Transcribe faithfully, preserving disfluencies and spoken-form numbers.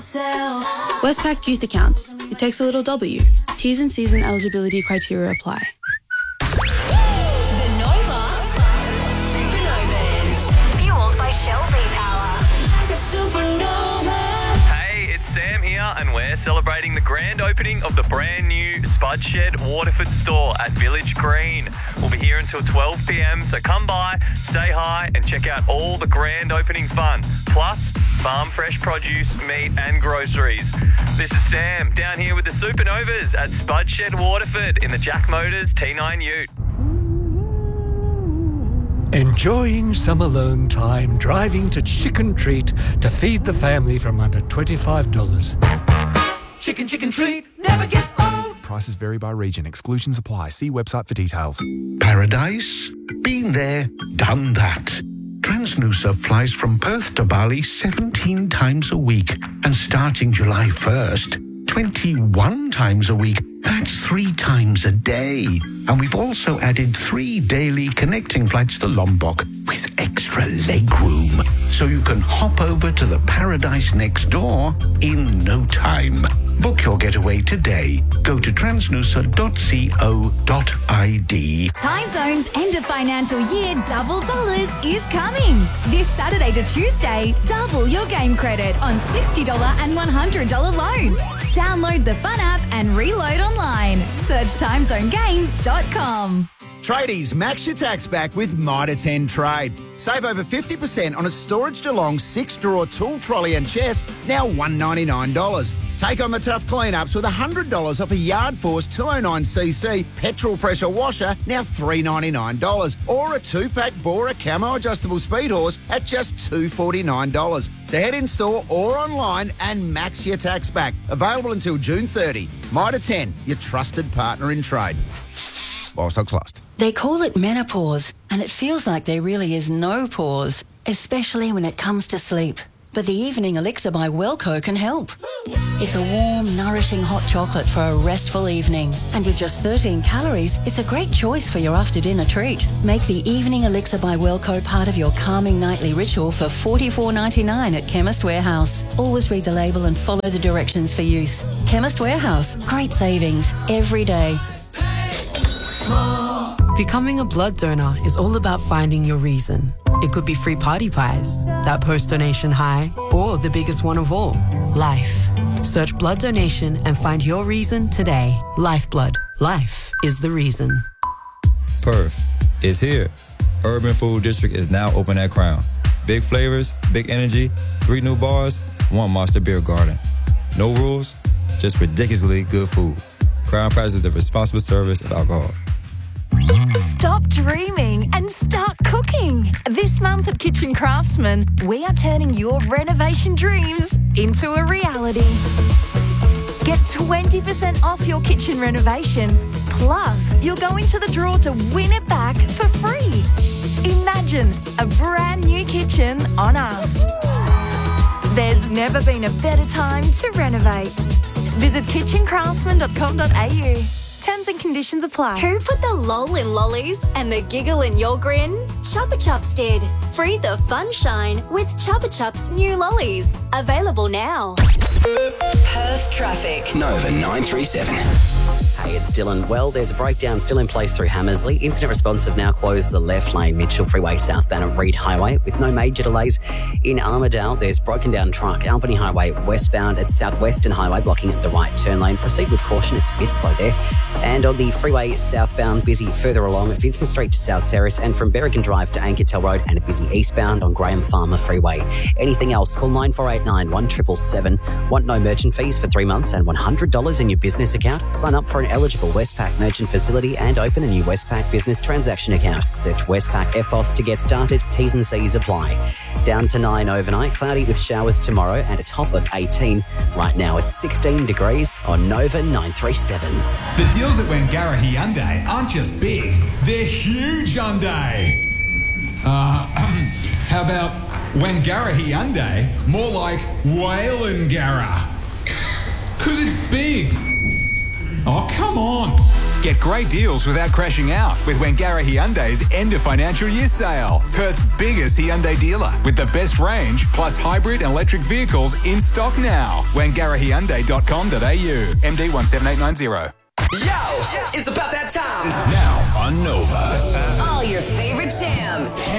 myself. Westpac Youth Accounts. It takes a little W. T's and C's and eligibility criteria apply. The Nova Supernovas. Fueled by Shell V-Power. Supernova. Hey, it's Sam here, and we're celebrating the grand opening of the brand new Spud Shed Waterford store at Village Green. We'll be here until twelve p m, so come by, say hi, and check out all the grand opening fun. Plus, farm fresh produce, meat and groceries. This is Sam down here with the Supernovas at Spud Shed Waterford in the Jack Motors T nine Ute. Enjoying some alone time, driving to Chicken Treat to feed the family from under twenty-five dollars. Chicken, chicken treat never gets old. Prices vary by region. Exclusions apply. See website for details. Paradise? Been there, done that. Transnusa flies from Perth to Bali seventeen times a week. And starting July first, twenty-one times a week. That's three times a day. And we've also added three daily connecting flights to Lombok with extra leg room. So you can hop over to the paradise next door in no time. Book your getaway today. Go to transnusa dot co dot I D. Time Zone's end of financial year double dollars is coming. This Saturday to Tuesday, double your game credit on sixty dollars and one hundred dollars loans. Download the Fun app and reload online. Search time zone games dot com. Tradies, max your tax back with Mitre ten Trade. Save over fifty percent on a Storage DeLong six-drawer tool trolley and chest, now one hundred ninety-nine dollars. Take on the tough clean-ups with one hundred dollars off a Yard Force two oh nine c c petrol pressure washer, now three hundred ninety-nine dollars. Or a two-pack Bora Camo adjustable speed horse at just two hundred forty-nine dollars. So head in store or online and max your tax back. Available until June thirtieth. Mitre ten, your trusted partner in trade. While stocks last. They call it menopause, and it feels like there really is no pause, especially when it comes to sleep. But the Evening Elixir by Wellco can help. It's a warm, nourishing hot chocolate for a restful evening. And with just thirteen calories, it's a great choice for your after-dinner treat. Make the Evening Elixir by Wellco part of your calming nightly ritual for forty-four ninety-nine at Chemist Warehouse. Always read the label and follow the directions for use. Chemist Warehouse, great savings every day. Becoming a blood donor is all about finding your reason. It could be free party pies, that post-donation high, or the biggest one of all, life. Search blood donation and find your reason today. Lifeblood. Life is the reason. Perth is here. Urban Food District is now open at Crown. Big flavors, big energy, three new bars, one Monster Beer Garden. No rules, just ridiculously good food. Crown practices the responsible service of alcohol. Stop dreaming and start cooking. This month at Kitchen Craftsman, we are turning your renovation dreams into a reality. Get twenty percent off your kitchen renovation. Plus, you'll go into the draw to win it back for free. Imagine a brand new kitchen on us. There's never been a better time to renovate. Visit kitchen craftsman dot com dot a u. Terms and conditions apply. Who put the lol in lollies and the giggle in your grin? Chupa Chups did. Free the fun shine with Chupa Chups new lollies. Available now. Perth traffic. Nova nine three seven. Hey, it's Dylan. Well, there's a breakdown still in place through Hammersley. Incident response have now closed the left lane, Mitchell Freeway southbound and Reed Highway with no major delays. In Armidale, there's broken down truck, Albany Highway westbound at Southwestern Highway blocking at the right turn lane. Proceed with caution, it's a bit slow there. And on the freeway southbound, busy further along at Vincent Street to South Terrace and from Berrigan Drive to Ankertel Road and a busy eastbound on Graham Farmer Freeway. Anything else, call nine four eight nine, one seven seven seven. Want no merchant fees for three months and one hundred dollars in your business account? Sign up for an eligible Westpac merchant facility and open a new Westpac business transaction account. Search Westpac F O S to get started. T's and C's apply. Down to nine overnight, cloudy with showers tomorrow and a top of eighteen. Right now it's sixteen degrees on Nova nine three seven. The deals at Wangara Hyundai aren't just big, they're huge Hyundai. Uh, how about Wangara Hyundai? More like Whalengara. Because it's big. Oh, come on. Get great deals without crashing out with Wangara Hyundai's end of financial year sale. Perth's biggest Hyundai dealer with the best range plus hybrid and electric vehicles in stock now. wangara hyundai dot com dot a u. M D one seven eight nine zero. Yo, it's about that time. Now on Nova. All your favorite jams.